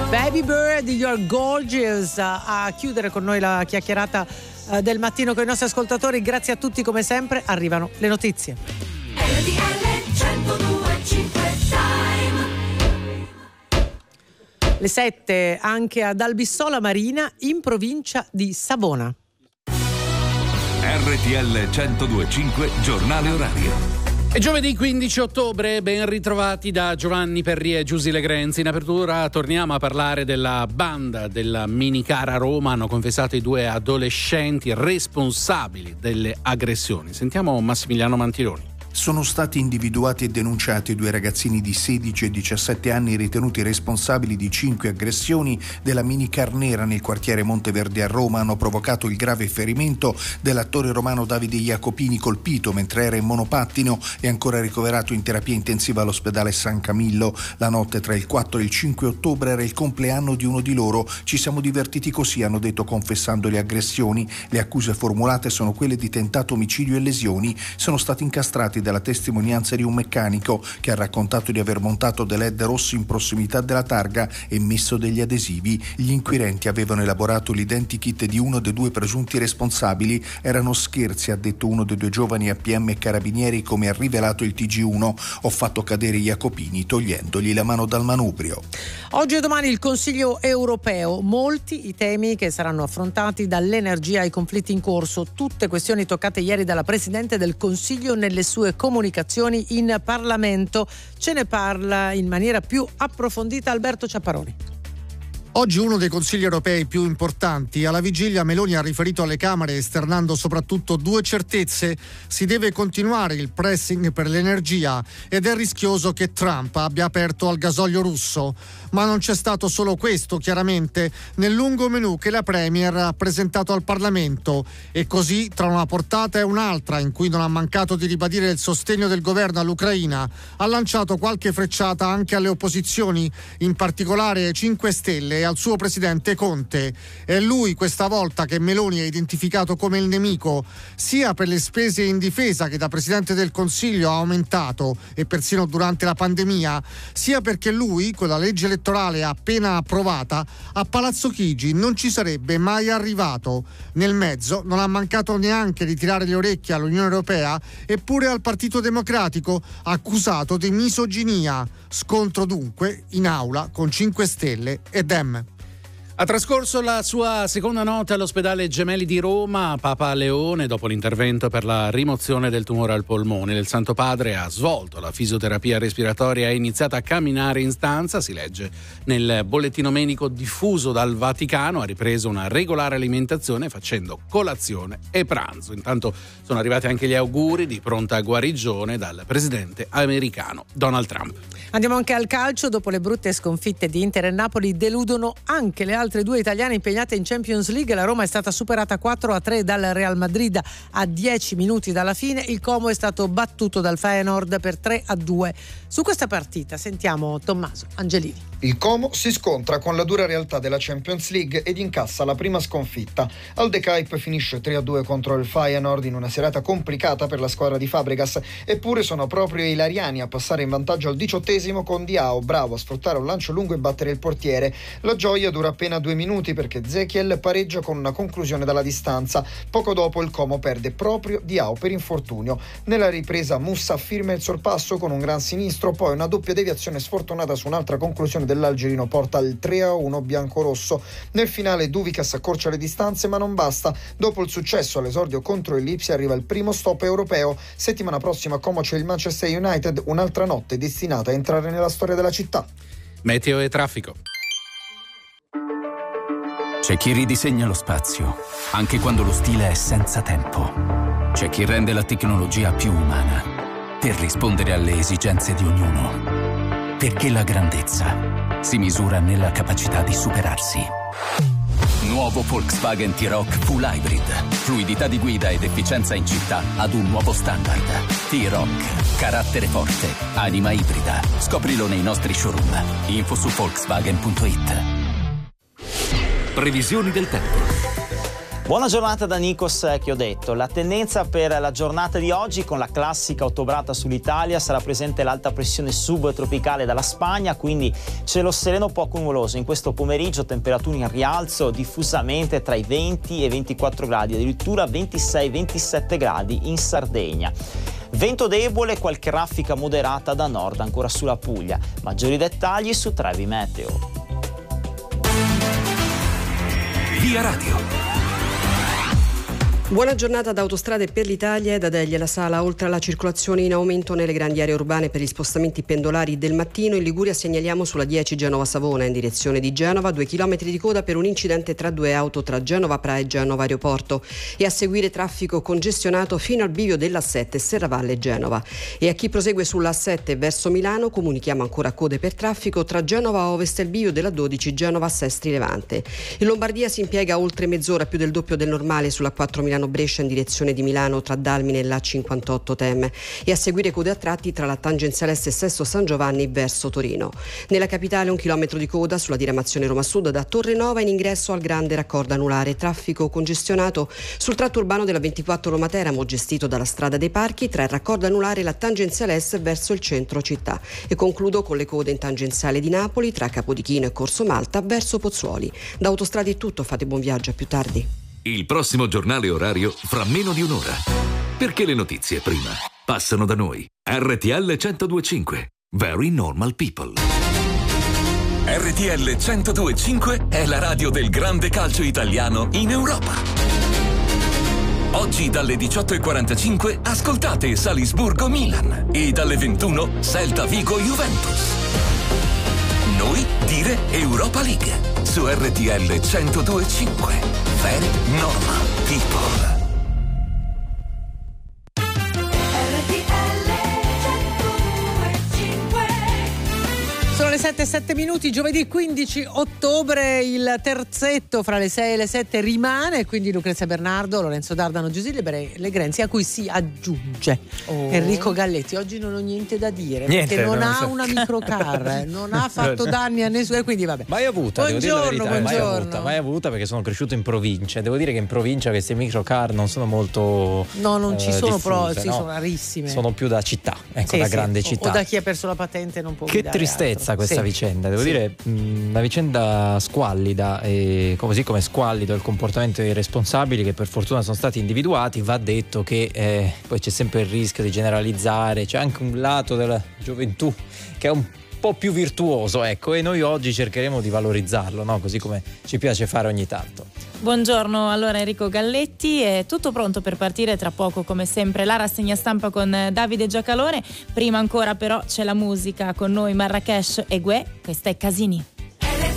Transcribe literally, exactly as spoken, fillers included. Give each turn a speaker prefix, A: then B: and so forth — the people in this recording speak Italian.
A: Baby Bird, You're Gorgeous, a chiudere con noi la chiacchierata del mattino con i nostri ascoltatori. Grazie a tutti come sempre. Arrivano le notizie. Le sette anche ad Albissola Marina in provincia di Savona.
B: R T L centodue e cinque giornale orario.
C: È giovedì quindici ottobre, ben ritrovati da Giovanni Perri e Giusy Legrenzi. In apertura torniamo a parlare della banda della minicar a Roma. Hanno confessato i due adolescenti responsabili delle aggressioni. Sentiamo Massimiliano Mantiloni.
D: Sono stati individuati e denunciati due ragazzini di sedici e diciassette anni ritenuti responsabili di cinque aggressioni della minicar nera nel quartiere Monteverde a Roma. Hanno provocato il grave ferimento dell'attore romano Davide Jacopini, colpito mentre era in monopattino e ancora ricoverato in terapia intensiva all'ospedale San Camillo. La notte tra il quattro e il cinque ottobre era il compleanno di uno di loro. Ci siamo divertiti così, hanno detto confessando le aggressioni. Le accuse formulate sono quelle di tentato omicidio e lesioni. Sono stati incastrati dalla testimonianza di un meccanico che ha raccontato di aver montato dei led rossi in prossimità della targa e messo degli adesivi. Gli inquirenti avevano elaborato l'identikit di uno dei due presunti responsabili. Erano scherzi, ha detto uno dei due giovani A P M e carabinieri, come ha rivelato il T G uno. Ho fatto cadere Jacopini togliendogli la mano dal manubrio.
A: Oggi e domani il Consiglio europeo, molti i temi che saranno affrontati, dall'energia ai conflitti in corso, tutte questioni toccate ieri dalla Presidente del Consiglio nelle sue comunicazioni in Parlamento. Ce ne parla in maniera più approfondita Alberto Ciapparoni.
E: Oggi uno dei consigli europei più importanti. Alla vigilia Meloni ha riferito alle Camere esternando soprattutto due certezze. Si deve continuare il pressing per l'energia ed è rischioso che Trump abbia aperto al gasolio russo. Ma non c'è stato solo questo, chiaramente, nel lungo menù che la Premier ha presentato al Parlamento. E così, tra una portata e un'altra, in cui non ha mancato di ribadire il sostegno del governo all'Ucraina, ha lanciato qualche frecciata anche alle opposizioni, in particolare ai cinque Stelle e al suo presidente Conte. È lui questa volta che Meloni ha identificato come il nemico, sia per le spese in difesa che da Presidente del Consiglio ha aumentato, e persino durante la pandemia, sia perché lui, con la legge elettorale appena approvata, a Palazzo Chigi non ci sarebbe mai arrivato. Nel mezzo non ha mancato neanche di tirare le orecchie all'Unione Europea, eppure al Partito Democratico, accusato di misoginia. Scontro dunque in aula con cinque Stelle e Dem.
C: Ha trascorso la sua seconda notte all'ospedale Gemelli di Roma. Papa Leone, dopo l'intervento per la rimozione del tumore al polmone del Santo Padre, ha svolto la fisioterapia respiratoria e ha iniziato a camminare in stanza. Si legge nel bollettino medico diffuso dal Vaticano. Ha ripreso una regolare alimentazione facendo colazione e pranzo. Intanto sono arrivati anche gli auguri di pronta guarigione dal presidente americano Donald Trump.
A: Andiamo anche al calcio. Dopo le brutte sconfitte di Inter e Napoli, deludono anche le altre due italiane impegnate in Champions League. La Roma è stata superata quattro a tre dal Real Madrid a dieci minuti dalla fine. Il Como è stato battuto dal Feyenoord per tre a due. Su questa partita sentiamo Tommaso Angelini.
F: Il Como si scontra con la dura realtà della Champions League ed incassa la prima sconfitta. Al De Kuip finisce tre a due contro il Feyenoord in una serata complicata per la squadra di Fabregas. Eppure sono proprio i ilariani a passare in vantaggio al diciottesimo con Diao, bravo a sfruttare un lancio lungo e battere il portiere. La gioia dura appena due minuti perché Zekiel pareggia con una conclusione dalla distanza. Poco dopo il Como perde proprio Diao per infortunio. Nella ripresa Moussa firma il sorpasso con un gran sinistro, poi una doppia deviazione sfortunata su un'altra conclusione dell'algerino porta al tre a uno biancorosso. Nel finale Duvikas accorcia le distanze ma non basta. Dopo il successo all'esordio contro il Lipsia arriva il primo stop europeo. Settimana prossima a Como c'è il Manchester United, un'altra notte destinata a entrare nella storia della città.
C: Meteo e traffico.
G: C'è chi ridisegna lo spazio, anche quando lo stile è senza tempo. C'è chi rende la tecnologia più umana, per rispondere alle esigenze di ognuno. Perché la grandezza si misura nella capacità di superarsi. Nuovo Volkswagen T-Roc Full Hybrid. Fluidità di guida ed efficienza in città ad un nuovo standard. T-Roc. Carattere forte. Anima ibrida. Scoprilo nei nostri showroom. Info su volkswagen punto it.
B: Previsioni del tempo.
H: Buona giornata da Nikos Chiodetto. La tendenza per la giornata di oggi, con la classica ottobrata sull'Italia, sarà presente l'alta pressione subtropicale dalla Spagna, quindi cielo sereno poco nuvoloso. In questo pomeriggio temperature in rialzo diffusamente tra i venti e i ventiquattro gradi, addirittura ventisei ventisette gradi in Sardegna. Vento debole, qualche raffica moderata da nord ancora sulla Puglia. Maggiori dettagli su Trevi Meteo.
B: Via Radio.
I: Buona giornata da Autostrade per l'Italia e da Degli alla Sala. Oltre alla circolazione in aumento nelle grandi aree urbane per gli spostamenti pendolari del mattino, in Liguria segnaliamo sulla dieci Genova-Savona in direzione di Genova due chilometri di coda per un incidente tra due auto tra Genova Pra e Genova Aeroporto, e a seguire traffico congestionato fino al bivio dell'A sette Serravalle Genova. E a chi prosegue sulla A sette verso Milano comunichiamo ancora code per traffico tra Genova Ovest e il bivio della dodici Genova Sestri Levante. In Lombardia si impiega oltre mezz'ora, più del doppio del normale, sulla quattro Milano Brescia in direzione di Milano tra Dalmine e la cinquantotto Tem, e a seguire code a tratti tra la tangenziale S Sesto San Giovanni verso Torino. Nella capitale un chilometro di coda sulla diramazione Roma Sud da Torrenova in ingresso al grande raccordo anulare. Traffico congestionato sul tratto urbano della ventiquattro Roma Teramo, gestito dalla strada dei Parchi, tra il raccordo anulare e la tangenziale S verso il centro città. E concludo con le code in tangenziale di Napoli tra Capodichino e Corso Malta verso Pozzuoli. Da Autostrade è tutto, fate buon viaggio, a più tardi.
B: Il prossimo giornale orario fra meno di un'ora. Perché le notizie prima passano da noi. R T L centodue e cinque. Very Normal People.
J: R T L centodue e cinque è la radio del grande calcio italiano in Europa. Oggi dalle diciotto e quarantacinque ascoltate Salisburgo Milan e dalle ventuno Celta Vigo Juventus. Noi dire Europa League su R T L centodue e cinque. Very Normal People.
A: Sono le sette e sette minuti, giovedì quindici ottobre, il terzetto fra le sei e le sette rimane, quindi Lucrezia Bernardo, Lorenzo Dardano, Giuseppe Legrenzi, a cui si aggiunge oh. Enrico Galletti. Oggi non ho niente da dire, niente, perché non, non ha so. una microcar, eh, non ha fatto danni a nessuno, quindi vabbè.
K: Mai avuta,
A: buongiorno,
K: devo dire la verità,
A: buongiorno.
K: Mai avuta, mai avuta, perché sono cresciuto in provincia. Devo dire che in provincia queste microcar non sono molto
A: No, non ci
K: eh,
A: sono,
K: diffuse,
A: pro, sì,
K: no?
A: sono rarissime.
K: Sono più da città, ecco,
A: sì,
K: da
A: sì.
K: grande
A: O,
K: città.
A: o da chi ha perso la patente non può
K: Che
A: guidare
K: tristezza
A: altro.
K: questa
A: sì.
K: vicenda, devo
A: sì.
K: dire, mh, una vicenda squallida, e così come squallido il comportamento dei responsabili, che per fortuna sono stati individuati. Va detto che eh, poi c'è sempre il rischio di generalizzare, c'è anche un lato della gioventù che è un po' più virtuoso, ecco, e noi oggi cercheremo di valorizzarlo, no? Così come ci piace fare ogni tanto.
L: Buongiorno, allora Enrico Galletti, è tutto pronto per partire tra poco, come sempre la rassegna stampa con Davide Giacalone. Prima ancora però c'è la musica, con noi Marrakesh e Guè, questa è Casini.